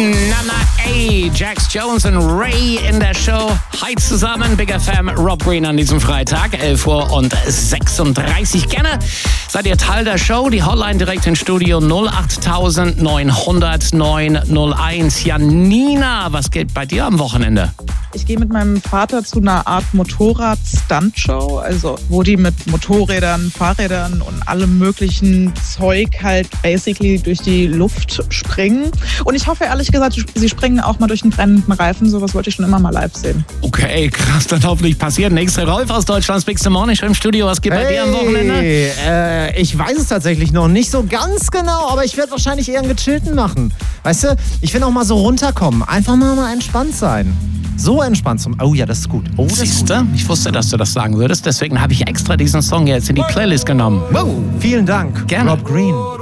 Nana A, Jax Jones und Ray in der Show. Hi zusammen, Big FM, Rob Green an diesem Freitag, 11:36 Uhr. Gerne seid ihr Teil der Show. Die Hotline direkt ins Studio 08900 901. Janina, was geht bei dir am Wochenende? Ich gehe mit meinem Vater zu einer Art Motorrad-Stunt-Show, also wo die mit Motorrädern, Fahrrädern und allem möglichen Zeug halt basically durch die Luft springen. Und ich hoffe ehrlich gesagt, sie springen auch mal durch einen brennenden Reifen. Sowas wollte ich schon immer mal live sehen. Okay, krass, dann hoffentlich passiert. Nächster Rolf aus Deutschlands Big Morning Show im Studio. Was geht bei dir am Wochenende? Ich weiß es tatsächlich noch nicht so ganz genau, aber ich werde wahrscheinlich eher einen gechillten machen. Weißt du, ich will auch mal so runterkommen. Einfach mal entspannt sein. So entspannt zum... Oh ja, das ist gut. Oh, das Siehst du? Ich wusste, dass du das sagen würdest. Deswegen habe ich extra diesen Song jetzt in die Playlist genommen. Wow. Vielen Dank. Gerne. Rob Green.